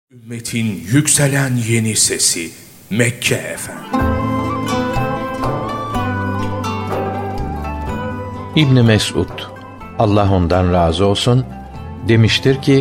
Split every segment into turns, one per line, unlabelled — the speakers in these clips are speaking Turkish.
Ümmetin yükselen yeni sesi Mekke Efendi.
İbn Mes'ud, Allah ondan razı olsun, demiştir ki,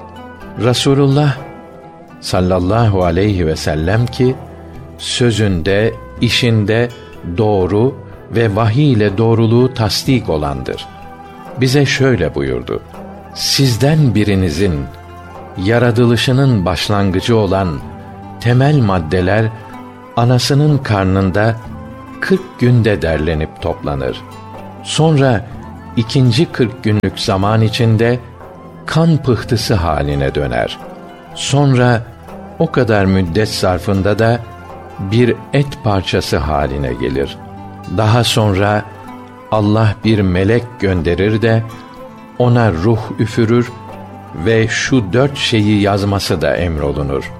Resulullah sallallahu aleyhi ve sellem ki, sözünde, işinde doğru ve vahiy ile doğruluğu tasdik olandır. Bize şöyle buyurdu: sizden birinizin yaratılışının başlangıcı olan temel maddeler anasının karnında 40 günde derlenip toplanır. Sonra ikinci 40 günlük zaman içinde kan pıhtısı haline döner. Sonra o kadar müddet zarfında da bir et parçası haline gelir. Daha sonra Allah bir melek gönderir de ona ruh üfürür ve şu 4 şeyi yazması da emrolunur: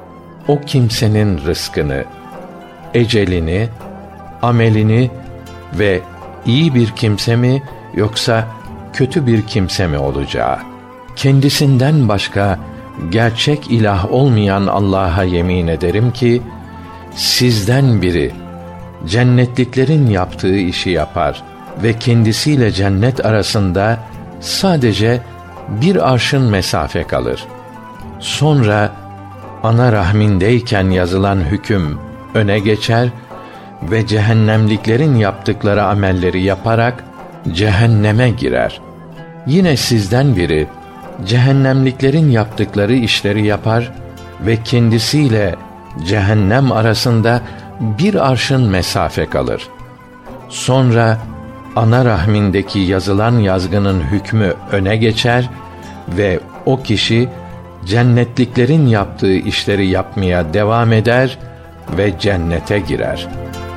o kimsenin rızkını, ecelini, amelini ve iyi bir kimse mi yoksa kötü bir kimse mi olacağı. Kendisinden başka gerçek ilah olmayan Allah'a yemin ederim ki, sizden biri cennetliklerin yaptığı işi yapar ve kendisiyle cennet arasında sadece bir arşın mesafe kalır. Sonra ana rahmindeyken yazılan hüküm öne geçer ve cehennemliklerin yaptıkları amelleri yaparak cehenneme girer. Yine sizden biri cehennemliklerin yaptıkları işleri yapar ve kendisiyle cehennem arasında bir arşın mesafe kalır. Sonra ana rahmindeki yazılan yazgının hükmü öne geçer ve o kişi cennetliklerin yaptığı işleri yapmaya devam eder ve cennete girer.